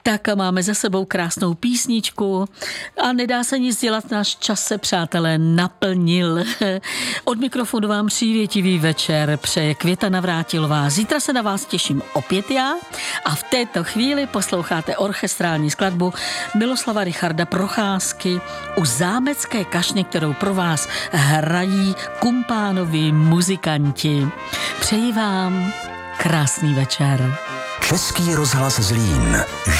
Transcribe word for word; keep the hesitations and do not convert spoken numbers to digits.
Tak máme za sebou krásnou písničku a nedá se nic dělat, náš čas se, přátelé, naplnil. Od mikrofonu vám přívětivý večer přeje Květa Navrátilová. Zítra se na vás těším opět já a v této chvíli posloucháte orchestrální skladbu Miloslava Richarda Procházky u zámecké kašny, kterou pro vás hrají kumpánovi muzikanti. Přeji vám krásný večer. Český rozhlas Zlín.